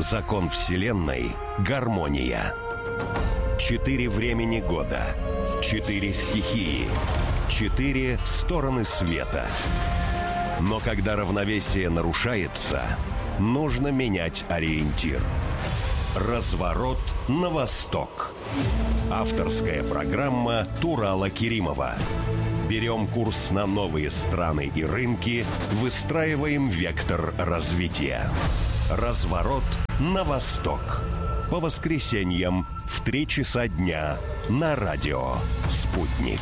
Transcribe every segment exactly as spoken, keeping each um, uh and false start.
Закон Вселенной – гармония. Четыре времени года. Четыре стихии. Четыре стороны света. Но когда равновесие нарушается, нужно менять ориентир. Разворот на восток. Авторская программа Турала Керимова. Берем курс на новые страны и рынки, выстраиваем вектор развития. Разворот на восток. По воскресеньям в три часа дня на радио «Спутник».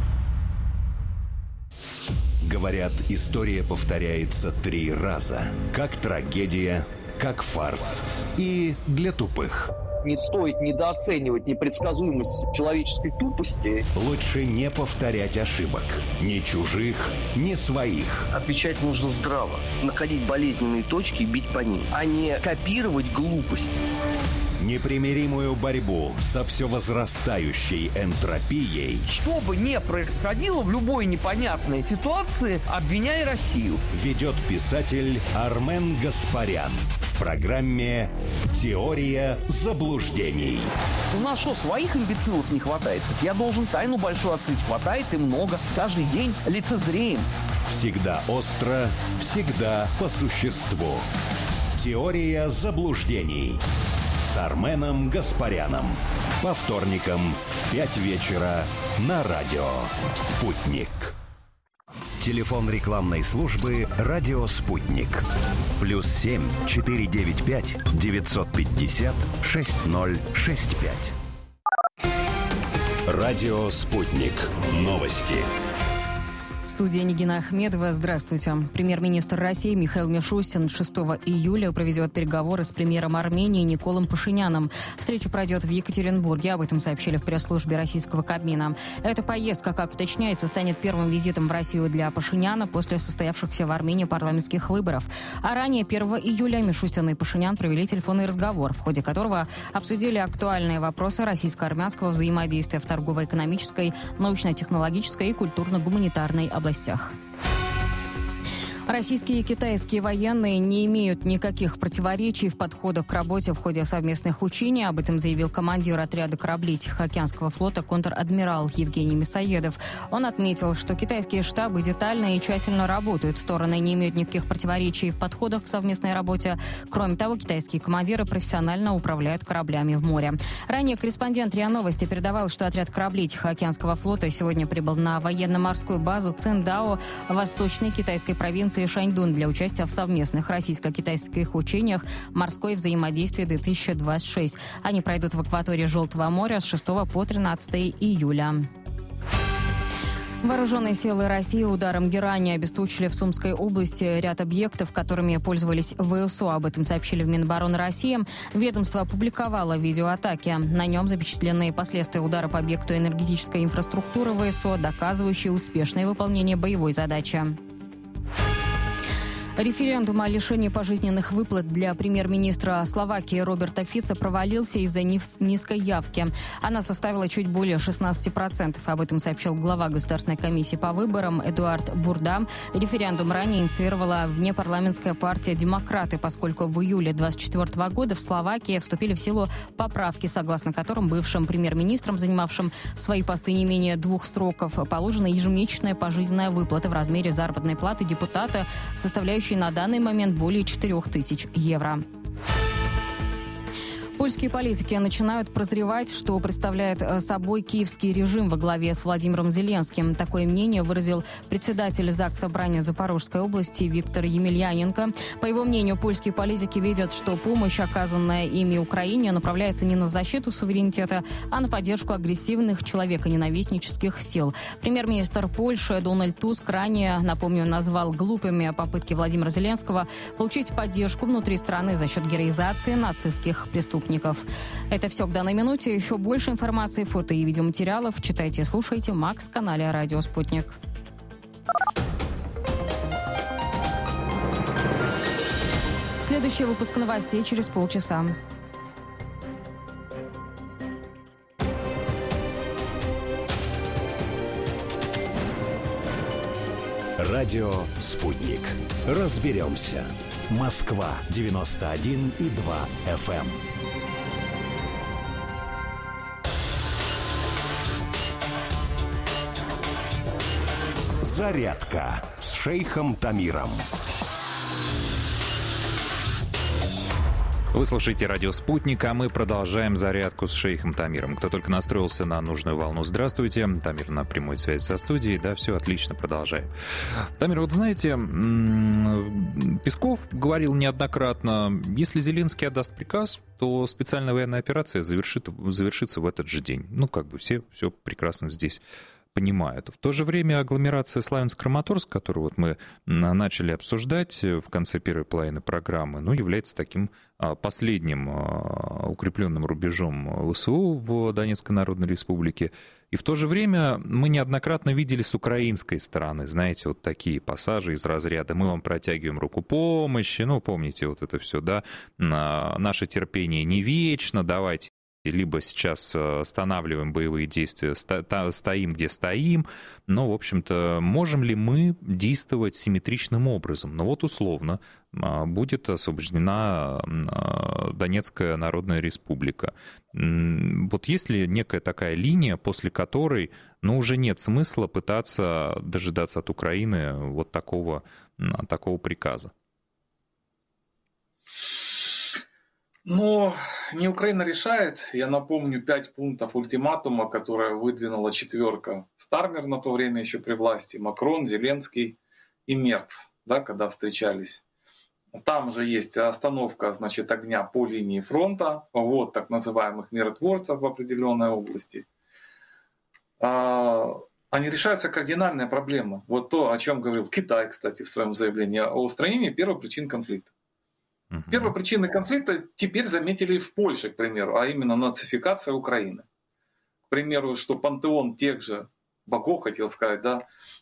Говорят, история повторяется три раза. Как трагедия, как фарс и для тупых. Не стоит недооценивать непредсказуемость человеческой тупости. Лучше не повторять ошибок. Ни чужих, ни своих. Отвечать нужно здраво. Находить болезненные точки и бить по ним, а не копировать глупость. Непримиримую борьбу со все возрастающей энтропией. Что бы ни происходило в любой непонятной ситуации, обвиняй Россию. Ведет писатель Армен Гаспарян в программе «Теория заблуждений». У нас что, своих имбецилов не хватает? Я должен тайну большую открыть. Хватает и много. Каждый день лицезреем. Всегда остро, всегда по существу. «Теория заблуждений» с Арменом Гаспаряном. По вторникам в пять вечера на радио «Спутник». Телефон рекламной службы «Радио Спутник». Плюс семь четыре девять пять девятьсот пятьдесят шесть ноль шесть пять. Радио «Спутник». Новости. В студии Нигина Ахмедова. Здравствуйте. Премьер-министр России Михаил Мишустин шестого июля проведет переговоры с премьером Армении Николом Пашиняном. Встреча пройдет в Екатеринбурге. Об этом сообщили в пресс-службе российского Кабмина. Эта поездка, как уточняется, станет первым визитом в Россию для Пашиняна после состоявшихся в Армении парламентских выборов. А ранее, первого июля, Мишустин и Пашинян провели телефонный разговор, в ходе которого обсудили актуальные вопросы российско-армянского взаимодействия в торгово-экономической, научно-технологической и культурно-гуманитарной областях. Российские и китайские военные не имеют никаких противоречий в подходах к работе в ходе совместных учений. Об этом заявил командир отряда кораблей Тихоокеанского флота контр-адмирал Евгений Мясоедов. Он отметил, что китайские штабы детально и тщательно работают. Стороны не имеют никаких противоречий в подходах к совместной работе. Кроме того, китайские командиры профессионально управляют кораблями в море. Ранее корреспондент РИА Новости передавал, что отряд кораблей Тихоокеанского флота сегодня прибыл на военно-морскую базу Циндао в восточной китайской провинции Шаньдун для участия в совместных российско-китайских учениях «Морское взаимодействие-две тысячи двадцать шесть». Они пройдут в акватории Желтого моря с шестого по тринадцатое июля. Вооруженные силы России ударом герани обесточили в Сумской области ряд объектов, которыми пользовались ВСУ. Об этом сообщили в Минобороны России. Ведомство опубликовало видео атаки. На нем запечатлены последствия удара по объекту энергетической инфраструктуры ВСУ, доказывающие успешное выполнение боевой задачи. Референдум о лишении пожизненных выплат для премьер-министра Словакии Роберта Фица провалился из-за низкой явки. Она составила чуть более шестнадцать процентов. Об этом сообщил глава Государственной комиссии по выборам Эдуард Бурда. Референдум ранее инициировала внепарламентская партия «Демократы», поскольку в июле двадцать четвёртого года в Словакии вступили в силу поправки, согласно которым бывшим премьер-министрам, занимавшим свои посты не менее двух сроков, положена ежемесячная пожизненная выплата в размере заработной платы депутата, составляющей на данный момент более четырех тысяч евро. Польские политики начинают прозревать, что представляет собой киевский режим во главе с Владимиром Зеленским. Такое мнение выразил председатель ЗАГС Собрания Запорожской области Виктор Емельяненко. По его мнению, польские политики видят, что помощь, оказанная ими Украине, направляется не на защиту суверенитета, а на поддержку агрессивных человеконенавистнических сил. Премьер-министр Польши Дональд Туск ранее, напомню, назвал глупыми попытки Владимира Зеленского получить поддержку внутри страны за счет героизации нацистских преступников. Это все к данной минуте. Еще больше информации, фото и видеоматериалов читайте и слушайте в Макс-канале «Радио Спутник». Следующий выпуск новостей через полчаса. Радио «Спутник». Разберемся. Москва девяносто один и два эф эм. Зарядка с шейхом Тамиром. Вы слушаете «Радио Спутник», а мы продолжаем зарядку с шейхом Тамиром. Кто только настроился на нужную волну, здравствуйте. Тамир на прямой связи со студией. Да, все отлично, продолжаем. Тамир, вот знаете, Песков говорил неоднократно, если Зеленский отдаст приказ, то специальная военная операция завершит, завершится в этот же день. Ну, как бы все, все прекрасно здесь понимают. В то же время агломерация Славянск-Краматорск, которую вот мы начали обсуждать в конце первой половины программы, ну, является таким последним укрепленным рубежом ВСУ в Донецкой Народной Республике. И в то же время мы неоднократно видели с украинской стороны, знаете, вот такие пассажи из разряда «мы вам протягиваем руку помощи», ну, помните вот это все, да, «наше терпение не вечно, давайте либо сейчас останавливаем боевые действия, стоим, где стоим». Но, в общем-то, можем ли мы действовать симметричным образом? Ну вот условно будет освобождена Донецкая Народная Республика. Вот есть ли некая такая линия, после которой, ну, уже нет смысла пытаться дожидаться от Украины вот такого, такого приказа? Но не Украина решает. Я напомню пять пунктов ультиматума, которые выдвинула четверка. Стармер на то время еще при власти, Макрон, Зеленский и Мерц, да, когда встречались. Там же есть остановка, значит, огня по линии фронта, ввод так называемых миротворцев в определенной области. А, а не решаются кардинальные проблемы. Вот то, о чем говорил Китай, кстати, в своем заявлении о устранении первопричин конфликта. Первой причиной конфликта теперь заметили и в Польше, к примеру, а именно нацификация Украины. К примеру, что пантеон тех же богов, хотел сказать, да,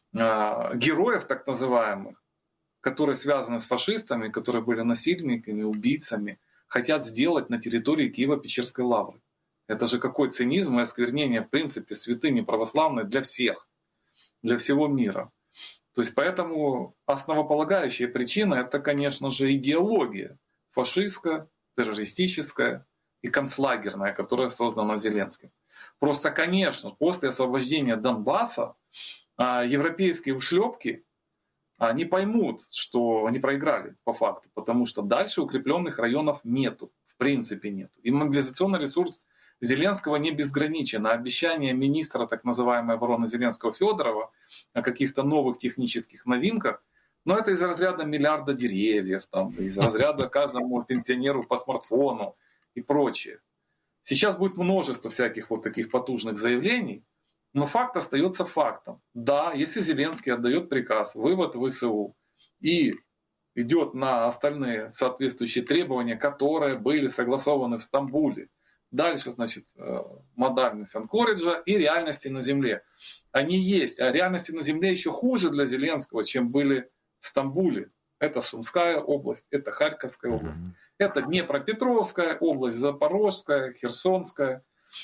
героев так называемых, которые связаны с фашистами, которые были насильниками, убийцами, хотят сделать на территории Киево-Печерской лавры. Это же какой цинизм и осквернение, в принципе, святыни православной для всех, для всего мира. То есть поэтому основополагающая причина — это, конечно же, идеология фашистская, террористическая и концлагерная, которая создана Зеленским. Просто, конечно, после освобождения Донбасса европейские ушлепки не поймут, что они проиграли по факту, потому что дальше укрепленных районов нету, в принципе нету. И мобилизационный ресурс Зеленского не безграничен, а обещание министра так называемой обороны Зеленского Федорова о каких-то новых технических новинках, но это из разряда миллиарда деревьев, там, из разряда каждому пенсионеру по смартфону и прочее. Сейчас будет множество всяких вот таких потужных заявлений, но факт остается фактом. Да, если Зеленский отдает приказ, вывод ВСУ и идет на остальные соответствующие требования, которые были согласованы в Стамбуле, дальше, значит, модальность анкориджа и реальности на земле. Они есть, а реальности на земле еще хуже для Зеленского, чем были в Стамбуле. Это Сумская область, это Харьковская область, mm-hmm. это Днепропетровская область, Запорожская, Херсонская.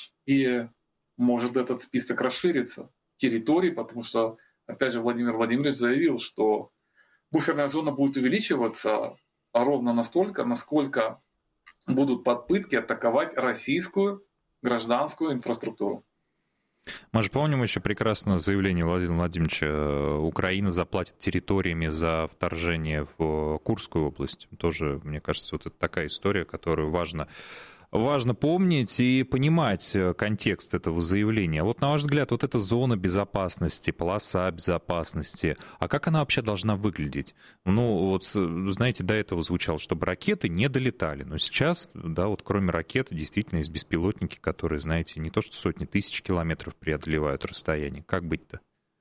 И может этот список расшириться территорий, потому что, опять же, Владимир Владимирович заявил, что буферная зона будет увеличиваться ровно настолько, насколько будут попытки атаковать российскую гражданскую инфраструктуру. Мы же помним еще прекрасно заявление Владимира Владимировича: Украина заплатит территориями за вторжение в Курскую область. Тоже, мне кажется, вот это такая история, которую важно, важно помнить и понимать контекст этого заявления. Вот, на ваш взгляд, вот эта зона безопасности, полоса безопасности, а как она вообще должна выглядеть? Ну, вот, знаете, до этого звучало, чтобы ракеты не долетали. Но сейчас, да, вот кроме ракет, действительно есть беспилотники, которые, знаете, не то что сотни тысяч километров преодолевают расстояние. Как быть-то?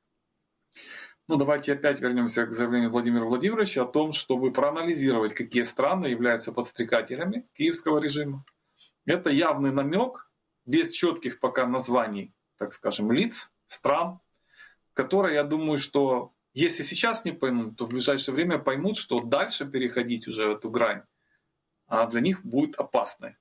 Ну, давайте опять вернемся к заявлению Владимира Владимировича о том, чтобы проанализировать, какие страны являются подстрекателями киевского режима. Это явный намек, без четких пока названий, так скажем, лиц, стран, которые, я думаю, что если сейчас не поймут, то в ближайшее время поймут, что дальше переходить уже эту грань для них будет опасно.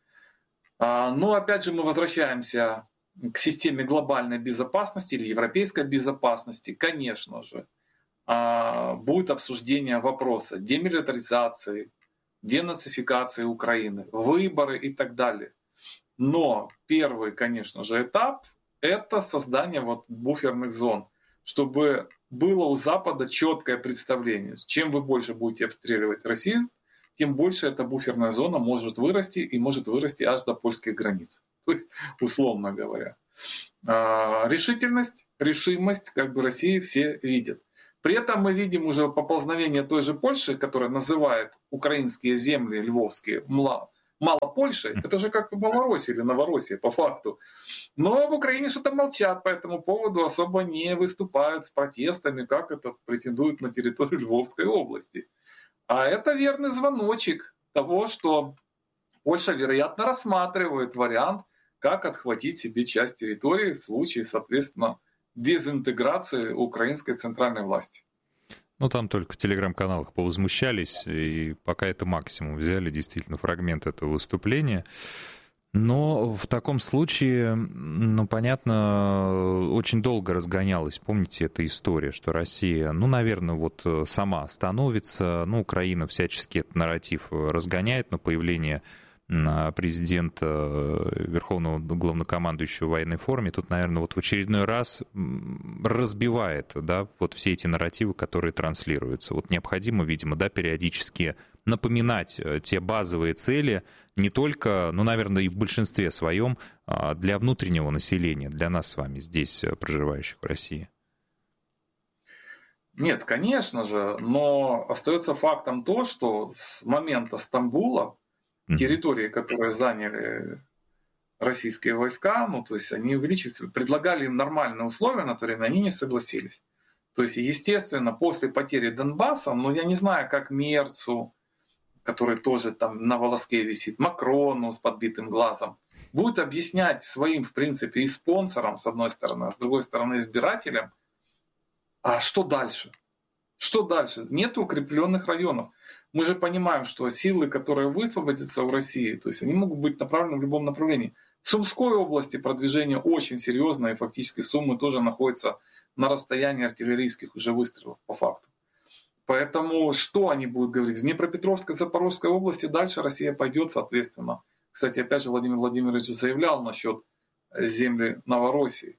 Но опять же мы возвращаемся к системе глобальной безопасности или европейской безопасности. Конечно же, будет обсуждение вопроса демилитаризации, денацификации Украины, выборы и так далее. Но первый, конечно же, этап – это создание вот буферных зон, чтобы было у Запада четкое представление, чем вы больше будете обстреливать Россию, тем больше эта буферная зона может вырасти и может вырасти аж до польских границ. То есть, условно говоря. Решительность, решимость как бы России все видят. При этом мы видим уже поползновение той же Польши, которая называет украинские земли львовские мало, мало Польшей. Это же как в Малороссии или Новороссии по факту. Но в Украине что-то молчат по этому поводу, особо не выступают с протестами, как это претендует на территорию Львовской области. А это верный звоночек того, что Польша, вероятно, рассматривает вариант, как отхватить себе часть территории в случае, соответственно, дезинтеграции украинской центральной власти. Ну, там только в телеграм-каналах повозмущались, и пока это максимум. Взяли действительно фрагмент этого выступления. Но в таком случае, ну, понятно, очень долго разгонялась, помните, эта история, что Россия, ну, наверное, вот сама остановится, ну, Украина всячески этот нарратив разгоняет, но появление президента, верховного главнокомандующего в военной форме, тут, наверное, вот в очередной раз разбивает, да, вот все эти нарративы, которые транслируются. Вот необходимо, видимо, да, периодически напоминать те базовые цели не только, ну, наверное, и в большинстве своем для внутреннего населения, для нас с вами здесь, проживающих в России. Нет, конечно же, но остается фактом то, что с момента Стамбула территории, которые заняли российские войска, ну, то есть они увеличиваются, предлагали им нормальные условия на то время, они не согласились. То есть, естественно, после потери Донбасса, ну, я не знаю, как Мерцу, который тоже там на волоске висит, Макрону с подбитым глазом, будет объяснять своим, в принципе, и спонсорам, с одной стороны, а с другой стороны, избирателям, а что дальше? Что дальше? Нет укрепленных районов. Мы же понимаем, что силы, которые высвободятся в России, то есть они могут быть направлены в любом направлении. В Сумской области продвижение очень серьезное, и фактически Сумы тоже находятся на расстоянии артиллерийских уже выстрелов по факту. Поэтому что они будут говорить? В Днепропетровской, Запорожской области дальше Россия пойдет, соответственно. Кстати, опять же, Владимир Владимирович заявлял насчет земли Новороссии.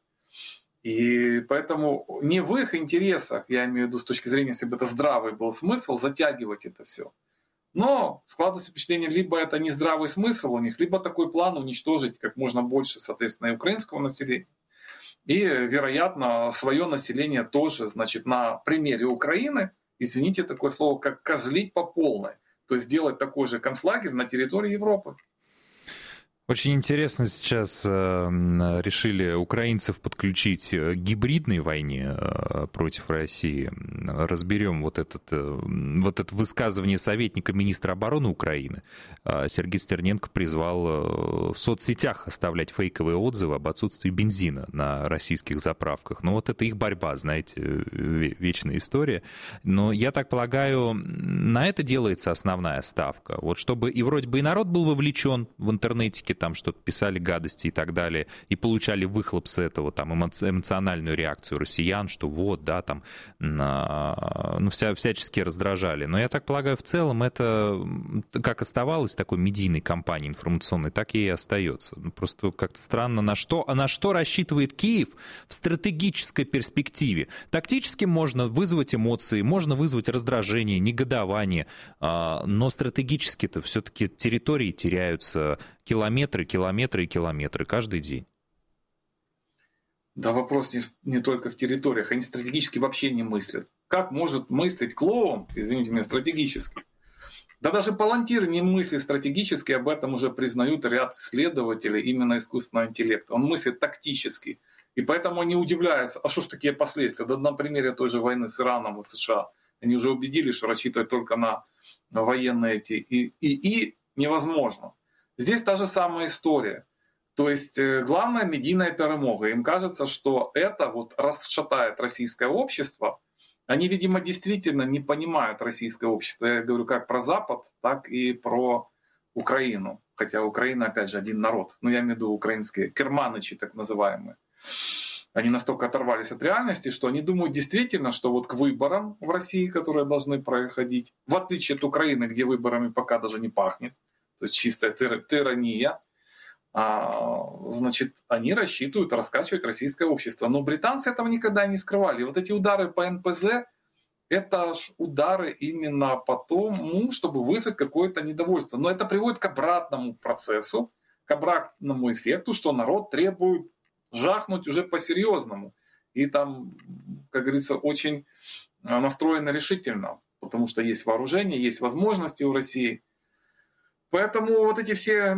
И поэтому не в их интересах, я имею в виду с точки зрения, если бы это здравый был смысл, затягивать это все. Но складывается впечатление, либо это не здравый смысл у них, либо такой план уничтожить как можно больше, соответственно, и украинского населения. И, вероятно, свое население тоже, значит, на примере Украины, извините такое слово, как козлить по полной. То есть сделать такой же концлагерь на территории Европы. Очень интересно сейчас э, решили украинцев подключить к гибридной войне э, против России. Разберем вот, этот, э, вот это высказывание советника министра обороны Украины. Э, Сергей Стерненко призвал э, в соцсетях оставлять фейковые отзывы об отсутствии бензина на российских заправках. Ну вот это их борьба, знаете, вечная история. Но я так полагаю, на это делается основная ставка. Вот чтобы и вроде бы и народ был вовлечен в интернетике, там что-то писали гадости и так далее, и получали выхлоп с этого, там, эмоциональную реакцию россиян, что вот, да, там, ну, вся, всячески раздражали. Но я так полагаю, в целом это как оставалось такой медийной кампанией информационной, так и остается. Просто как-то странно, на что, а на что рассчитывает Киев в стратегической перспективе. Тактически можно вызвать эмоции, можно вызвать раздражение, негодование, но стратегически-то все-таки территории теряются, километры, километры и километры каждый день. Да вопрос не, не только в территориях, они стратегически вообще не мыслят. Как может мыслить клоун, извините меня, стратегически? Да даже Палантир не мыслит стратегически, об этом уже признают ряд исследователей именно искусственного интеллекта. Он мыслит тактически. И поэтому они удивляются, а что ж такие последствия? Да на примере той же войны с Ираном и США. Они уже убедились, что рассчитывать только на, на военные эти и, и, и невозможно. Здесь та же самая история. То есть главная медийная перемога. Им кажется, что это вот расшатает российское общество. Они, видимо, действительно не понимают российское общество. Я говорю как про Запад, так и про Украину. Хотя Украина, опять же, один народ. Но я имею в виду украинские керманычи, так называемые. Они настолько оторвались от реальности, что они думают действительно, что вот к выборам в России, которые должны проходить, в отличие от Украины, где выборами пока даже не пахнет, то есть чистая тир- тирания, а, значит, они рассчитывают раскачивать российское общество. Но британцы этого никогда не скрывали. И вот эти удары по эн пэ зэ, это ж удары именно по тому, чтобы вызвать какое-то недовольство. Но это приводит к обратному процессу, к обратному эффекту, что народ требует жахнуть уже по-серьезному. И там, как говорится, очень настроено решительно, потому что есть вооружение, есть возможности у России. Поэтому вот эти все